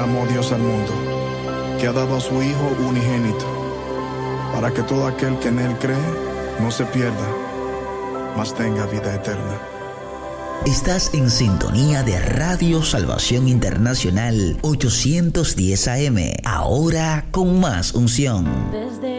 amó Dios al mundo, que ha dado a su Hijo unigénito, para que todo aquel que en Él cree no se pierda, mas tenga vida eterna. Estás en sintonía de Radio Salvación Internacional 810 AM, ahora con más unción.